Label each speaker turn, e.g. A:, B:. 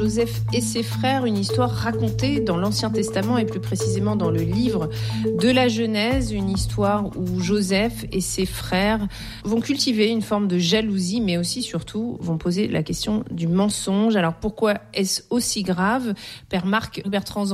A: Joseph et ses frères, une histoire racontée dans l'Ancien Testament et plus précisément dans le livre de la Genèse, une histoire où Joseph et ses frères vont cultiver une forme de jalousie, mais aussi surtout vont poser la question du mensonge. Alors pourquoi est-ce aussi grave ? Père Marc Bertrand